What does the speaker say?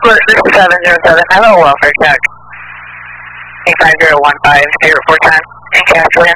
This is 707. Hello, welfare check. 85015, state report time. In Castleton.